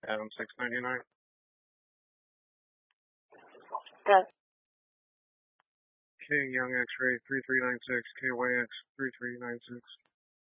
Adam 699. Good. K Young X-ray 3396, KYX 3396.